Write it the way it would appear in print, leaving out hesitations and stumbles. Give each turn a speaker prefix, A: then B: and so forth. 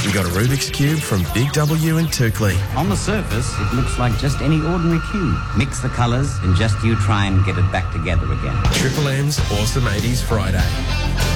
A: We got a Rubik's Cube from Big W and Toukley.
B: On the surface, it looks like just any ordinary cube. Mix the colours and just you try and get it back together again.
A: Triple M's Awesome 80s Friday.